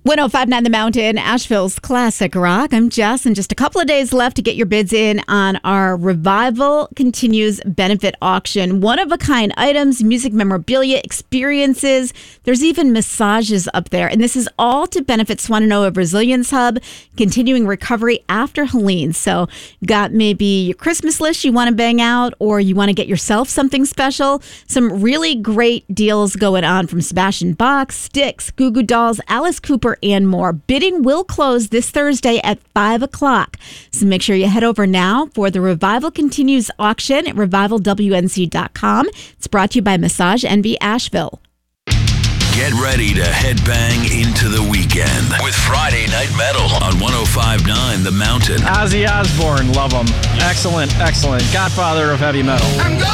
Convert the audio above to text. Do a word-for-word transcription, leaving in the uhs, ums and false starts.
one oh five point nine The Mountain, Asheville's classic rock. I'm Jess, and just a couple of days left to get your bids in on our Revival Continues benefit auction. One-of-a-kind items, music memorabilia, experiences. There's even massages up there. And this is all to benefit Swannanoa Resilience Hub, continuing recovery after Helene. So got maybe your Christmas list you want to bang out, or you want to get yourself something special. Some really great deals going on from Sebastian Bach, Styx, Goo Goo Dolls, Alice Cooper, and more. Bidding will close this Thursday at five o'clock. So make sure you head over now for the Revival Continues auction at revival w n c dot com. It's brought to you by Massage Envy Asheville. Get ready to headbang into the weekend with Friday Night Metal on one oh five point nine The Mountain. Ozzy Osbourne, love him. Excellent, excellent. Godfather of heavy metal.